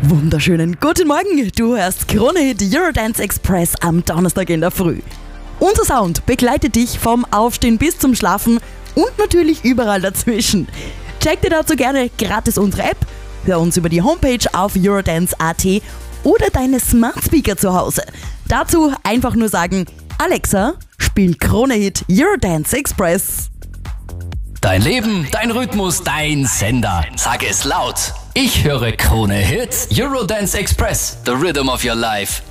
Wunderschönen guten Morgen, du hörst Krone Hit Eurodance Express am Donnerstag in der Früh. Unser Sound begleitet dich vom Aufstehen bis zum Schlafen und natürlich überall dazwischen. Check dir dazu gerne gratis unsere App, hör uns über die Homepage auf eurodance.at oder deine Smart Speaker zu Hause. Dazu einfach nur sagen, Alexa, spiel Krone Hit Eurodance Express. Dein Leben, dein Rhythmus, dein Sender. Sag es laut. Ich höre Krone Hit Eurodance Express. The rhythm of your life.